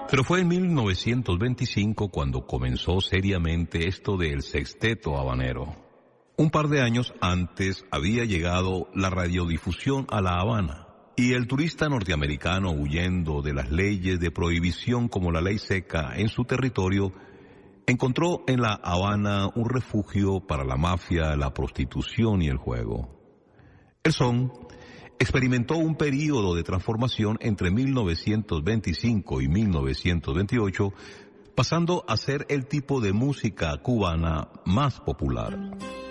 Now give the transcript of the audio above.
Pero fue en 1925 cuando comenzó seriamente esto del sexteto habanero. Un par de años antes había llegado la radiodifusión a La Habana, y el turista norteamericano, huyendo de las leyes de prohibición como la ley seca en su territorio, encontró en La Habana un refugio para la mafia, la prostitución y el juego. El son experimentó un período de transformación entre 1925 y 1928, pasando a ser el tipo de música cubana más popular.